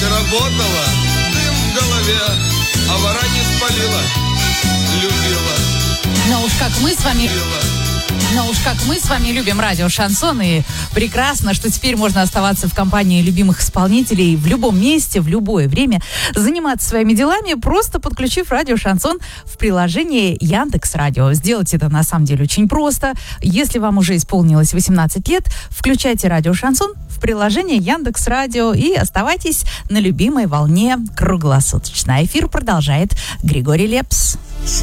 Ты работала, дым в голове, а вора не спалила. Любила. Но уж как мы с вами любим радио «Шансон», и прекрасно, что теперь можно оставаться в компании любимых исполнителей в любом месте, в любое время, заниматься своими делами, просто подключив радио «Шансон» в приложении Яндекс.Радио. Сделать это на самом деле очень просто. Если вам уже исполнилось 18 лет, включайте радио «Шансон» в приложении Яндекс.Радио и оставайтесь на любимой волне круглосуточно. Эфир продолжает Григорий Лепс.